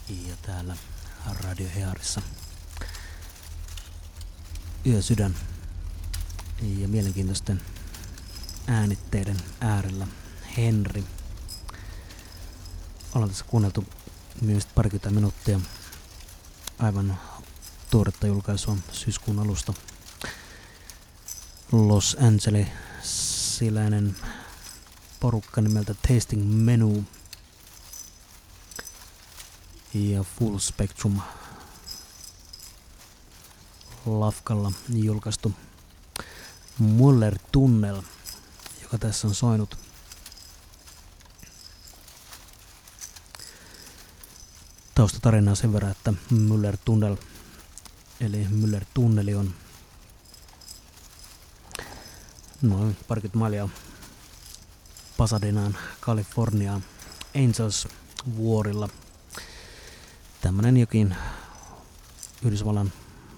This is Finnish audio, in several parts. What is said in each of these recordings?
Ja täällä Radio Hearissa Yösydän ja mielenkiintoisten äänitteiden äärellä Henri. Ollaan tässä kuunneltu viimeiset parikymmentä minuuttia aivan tuoretta julkaisua syyskuun alusta. Los Angelesiläinen porukka nimeltä Tasting Menu ja Full Spectrum Lafkalla julkaistu Muller Tunnel, joka tässä on soinut. Taustatarinaa sen verran, että Muller Tunnel eli Muller Tunneli on noin parikymmentä mailia Pasadenaan, Kaliforniaa, Angels vuorilla. Tämmönen jokin Yhdysvallan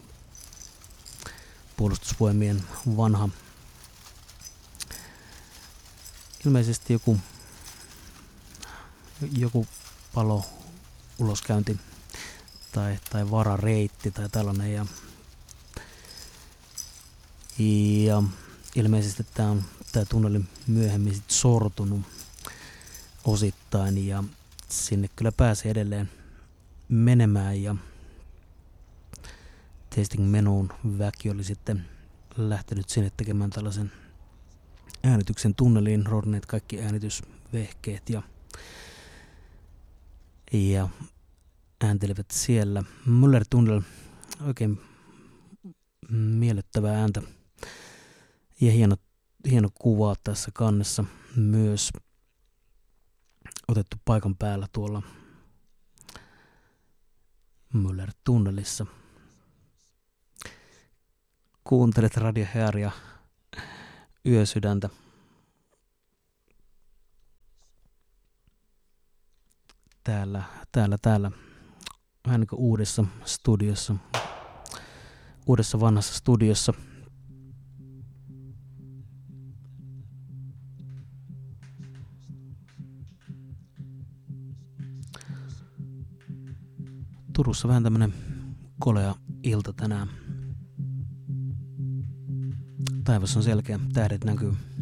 puolustusvoimien vanha, ilmeisesti joku palo uloskäynti tai varareitti tai tällainen ja ilmeisesti tämä tunneli myöhemmin sit sortunut osittain ja sinne kyllä pääsee edelleen menemään ja Tasting Menuun väki oli sitten lähtenyt sinne tekemään tällaisen äänityksen tunneliin, rodneet kaikki äänitysvehkeet ja ääntelivät siellä. Muller Tunnel, oikein miellyttävää ääntä ja hieno kuva tässä kannessa myös otettu paikan päällä tuolla Muller Tunnelissa. Kuuntelet Radio Hearia Yösydäntä. Täällä. Vähän niin kuin uudessa vanhassa studiossa. Turussa vähän tämmönen kolea ilta tänään. Taivas on selkeä, tähdet näkyy.